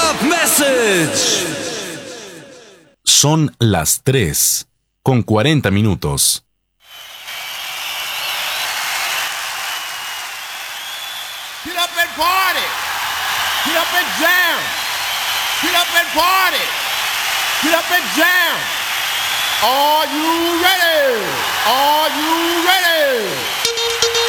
up message. Son las 3:40. Get up and party. Get up and jam. Get up and party. Get up and jam. Are you ready? Are you ready?